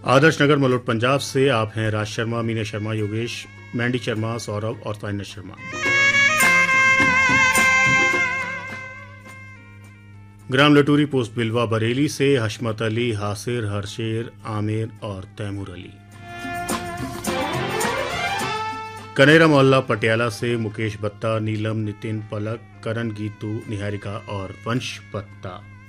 आदर्श नगर मलोट पंजाब से आप हैं राज शर्मा, मीना शर्मा, योगेश, मैंडी शर्मा, सौरभ और ताइना शर्मा। ग्राम लटूरी पोस्ट बिलवा बरेली से हशमत अली, हासिर, हरशेर, आमिर और तैमूर अली। कनेरा मोहल्ला पटियाला से मुकेश बत्ता, नीलम, नितिन, पलक, करण, गीतू, निहारिका और वंश बत्ता।